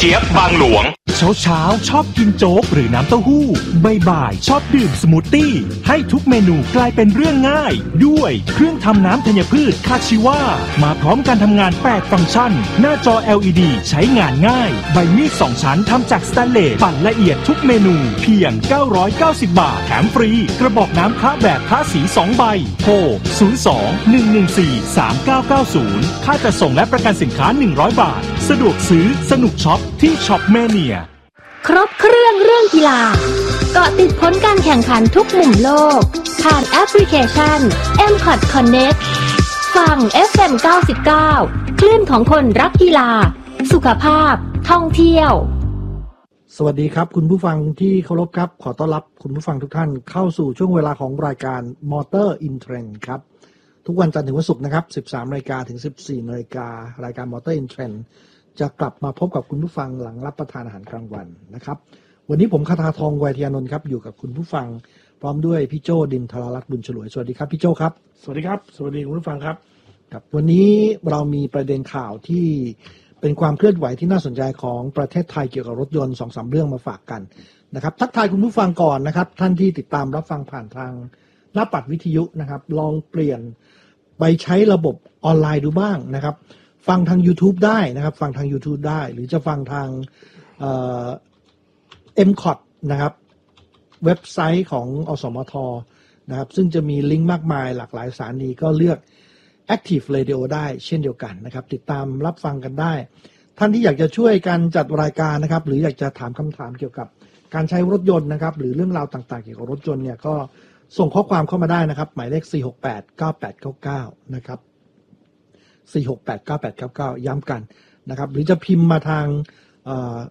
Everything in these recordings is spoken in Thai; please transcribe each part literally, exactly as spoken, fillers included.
เจี๊ยบบางหลวงเช้าเช้าชอบกินโจ๊กหรือน้ำเต้าหู้บ่ายๆชอบดื่มสมูทตี้ให้ทุกเมนูกลายเป็นเรื่องง่ายด้วยเครื่องทำน้ำธัญพืชคาชิวามาพร้อมการทำงานแปดฟังก์ชันหน้าจอ แอล อี ดี ใช้งานง่ายใบมีดสองชั้นทำจากสแตนเลสปั่นละเอียดทุกเมนูเพียงเก้าร้อยเก้าสิบบาทแถมฟรีกระบอกน้ำคละแบบคละสีสองใบโทรศูนย์ สอง หนึ่ง หนึ่ง สี่ สาม เก้า เก้า ศูนย์ค่าจัดส่งและประกันสินค้าหนึ่งร้อยบาทสะดวกซื้อสนุกช็อปที่ช็อปแมเนียครบเครื่องเรื่องกีฬาเกาะติดผลการแข่งขันทุกมุมโลกผ่านแอปพลิเคชัน เอ็ม คอท Connect ฟัง เอฟ เอ็ม เก้าสิบเก้า คลื่นของคนรักกีฬาสุขภาพท่องเที่ยวสวัสดีครับคุณผู้ฟังที่เคารพครับขอต้อนรับคุณผู้ฟังทุกท่านเข้าสู่ช่วงเวลาของรายการ Motor in Trend ครับทุกวันจันทร์ถึงวันศุกร์นะครับ สิบสามนาฬิกาถึง สิบสี่นาฬิการายการ Motor in Trendจะกลับมาพบกับคุณผู้ฟังหลังรับประทานอาหารกลางวันนะครับวันนี้ผมคทาทองไวยทยานนท์ครับอยู่กับคุณผู้ฟังพร้อมด้วยพี่โจ้ดินทรารัตน์บุญฉลวยสวัสดีครับพี่โจ้ครับสวัสดีครับสวัสดีคุณผู้ฟังครับครับวันนี้เรามีประเด็นข่าวที่เป็นความเคลื่อนไหวที่น่าสนใจของประเทศไทยเกี่ยวกับรถยนต์ สองสาม เรื่องมาฝากกันนะครับทักทายคุณผู้ฟังก่อนนะครับท่านที่ติดตามรับฟังผ่านทางหน้าปัดวิทยุนะครับลองเปลี่ยนไปใช้ระบบออนไลน์ดูบ้างนะครับฟังทาง YouTube ได้นะครับฟังทาง YouTube ได้หรือจะฟังทางเอ่อ เอ็ม คอท นะครับเว็บไซต์ของอสมทนะครับซึ่งจะมีลิงก์มากมายหลากหลายสถานีก็เลือก Active Radio ได้เช่นเดียวกันนะครับติดตามรับฟังกันได้ท่านที่อยากจะช่วยกันจัดรายการนะครับหรืออยากจะถามคำถามเกี่ยวกับการใช้รถยนต์นะครับหรือเรื่องราวต่างๆเกี่ยวกับรถยนต์เนี่ยก็ส่งข้อความเข้ามาได้นะครับหมายเลขสี่ หก แปด เก้า แปด เก้า เก้านะครับสี่ หก แปด เก้า แปด เก้า เก้าย้ำกันนะครับหรือจะพิมพ์มาทางเอ่อ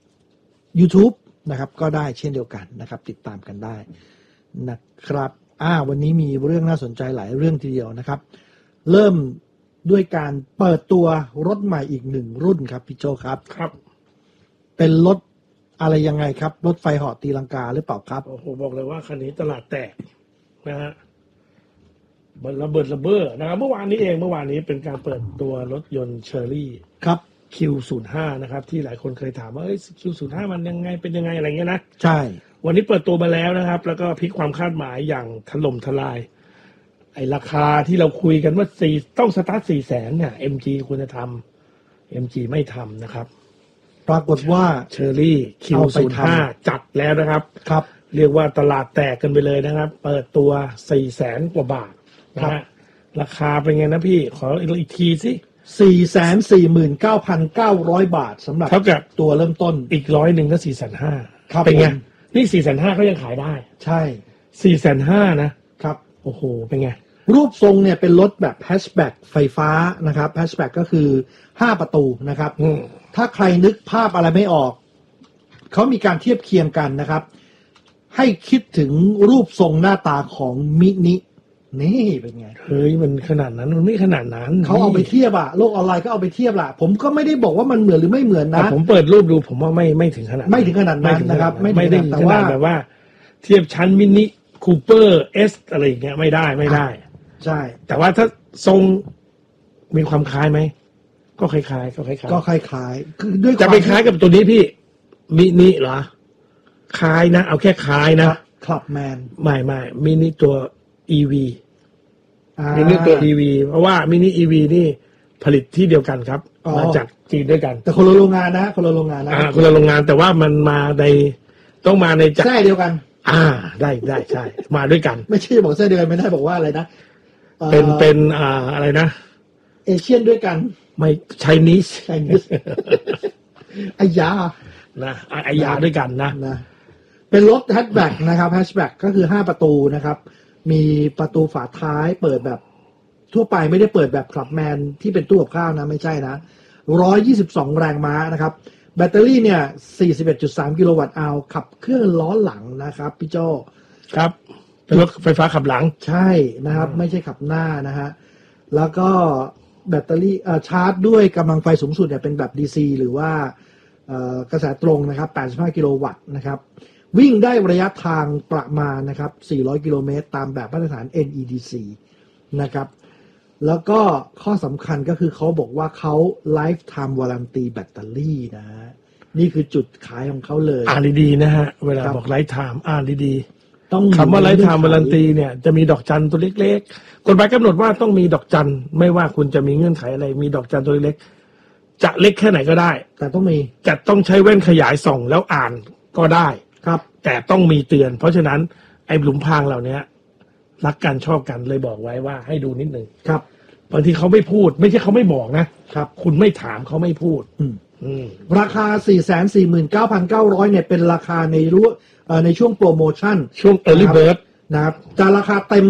YouTube นะครับก็ได้เช่นเดียวกันนะครับติดตามกันได้นะครับอ่าวันนี้มีเรื่องน่าสนใจหลายเรื่องทีเดียวนะครับเริ่มด้วยการเปิดตัวรถใหม่อีกหนึ่งรุ่นครับพี่โจครับครับเป็นรถอะไรยังไงครับรถไฟเหาะตีลังกาหรือเปล่าครับโอ้โหบอกเลยว่าคันนี้ตลาดแตกนะฮะเบิดระเบิดระเบ้อนะครับเมื่อวานนี้เองเมื่อวานนี้เป็นการเปิดตัวรถยนต์เชอรี่ครับคิว ศูนย์ห้า นะครับที่หลายคนเคยถามว่าเอ้ย คิว ศูนย์ห้า มันยังไงเป็นยังไงอะไรเงี้ยนะใช่วันนี้เปิดตัวมาแล้วนะครับแล้วก็พลิกความคาดหมายอย่างถล่มทลายไอ้ราคาที่เราคุยกันว่าสี่ต้องสตาร์ท สี่แสนเนี่ย เอ็ม จี ควรจะทำ เอ็ม จี ไม่ทำนะครับปรากฏว่าเชอรี่ คิว ศูนย์ห้า จัดแล้วนะครับครับเรียกว่าตลาดแตกกันไปเลยนะครับเปิดตัว สี่แสน กว่าบาทนะฮะราคาเป็นไงนะพี่ขออีกทีสิสี่แสนสี่หมื่นเก้าพันเก้าร้อย บาทสำหรับเท่ากับตัวเริ่มต้นอีกร้อยหนึ่งก็ สี่แสนห้าหมื่นเป็นไงนี่ สี่แสนห้า ก็ยังขายได้ใช่สี่แสนห้า นะครับโอ้โหเป็นไงรูปทรงเนี่ยเป็นรถแบบแฮชแบ็กไฟฟ้านะครับแฮชแบ็กก็คือห้าประตูนะครับถ้าใครนึกภาพอะไรไม่ออกเขามีการเทียบเคียงกันนะครับให้คิดถึงรูปทรงหน้าตาของมินินี่เป็นไงเฮ้ยมันขนาดนั้นมันไม่ขนาดนั้นเขาเอาไปเทียบอะโลกออนไลน์ก็เอาไปเทียบล่ะผมก็ไม่ได้บอกว่ามันเหมือนหรือไม่เหมือนนะผมเปิดรูปดูผมว่าไม่ไม่ถึงขนาดไม่ถึงขนาดนั้นนะครับไม่ได้แต่ว่าแบบว่าเทียบชั้นมินิคูเปอร์เอสอะไรอย่างเงี้ยไม่ได้ไม่ได้ใช่แต่ว่าถ้าทรงมีความคล้ายไหมก็คล้ายๆก็คล้ายๆก็คล้ายๆคือด้วยจะไปคล้ายกับตัวนี้พี่มินิเหรอคล้ายนะเอาแค่คล้ายนะคลับแมนไม่ไม่มินิตัว อี วี มินิตัว อี วี เพราะว่ามินิ อี วี นี่ผลิตที่เดียวกันครับมาจากจีนด้วยกันแต่คนละโรงงานนะคนละโรงงานนะอ่าคนละโรงงานแต่ว่ามันมาในต้องมาในแท้เดียวกันอ่าได้ได้ใช่มาด้วยกันไม่ใช่บอกแท้เดียวกันไม่ได้บอกว่าอะไรนะเป็นเป็นอ่าอะไรนะเอเชียนด้วยกันไม่ไชนีสไชนีสอายานะอายาด้วยกันนะนะเป็นรถแฮชแบ็กนะครับแฮชแบ็กก็คือห้าประตูนะครับมีประตูฝาท้ายเปิดแบบทั่วไปไม่ได้เปิดแบบคลับแมนที่เป็นตู้กับข้าวนะไม่ใช่นะหนึ่งร้อยยี่สิบสองแรงม้านะครับแบตเตอรี่เนี่ย สี่สิบเอ็ดจุดสาม กิโลวัตต์อาวขับเครื่องล้อหลังนะครับพี่โจ้ครับเป็นรถไฟฟ้าขับหลังใช่นะครับไม่ใช่ขับหน้านะฮะแล้วก็แบตเตอรี่เอ่อชาร์จด้วยกำลังไฟสูงสุดเนี่ยเป็นแบบ ดี ซี หรือว่าเอ่อกระแสตรงนะครับแปดสิบห้ากิโลวัตต์นะครับวิ่งได้ระยะทางประมาณนะครับสี่ร้อยกิโลเมตรตามแบบมาตรฐาน เอ็น อี ดี ซี นะครับแล้วก็ข้อสำคัญก็คือเขาบอกว่าเขา lifetime warranty แบตเตอรี่นะฮะนี่คือจุดขายของเขาเลยอ่านดีๆนะฮะเวลาครับบอกไลฟ์ไทม์อ่านดีๆต้องคำว่าไลฟ์ไทม์วารันตีเนี่ยจะมีดอกจันตัวเล็กๆกฎหมายกำหนดว่าต้องมีดอกจันไม่ว่าคุณจะมีเงื่อนไขอะไรมีดอกจันตัวเล็กจะเล็กแค่ไหนก็ได้แต่ต้องมีจะต้องใช้แว่นขยายส่องแล้วอ่านก็ได้ครับแต่ต้องมีเตือน เพราะฉะนั้นไอ้หลุมพรางเหล่านี้รักกันชอบกันเลยบอกไว้ว่าให้ดูนิดหนึ่งครับบางทีเขาไม่พูด ไม่ใช่เขาไม่บอกนะครับ คุณไม่ถามเขาไม่พูดอืมอืมราคา สี่แสนสี่หมื่นเก้าพันเก้าร้อย เนี่ยเป็นราคาในรู้เอ่อในช่วงโปรโมชั่นช่วง early bird นะครับจะราคาเต็ม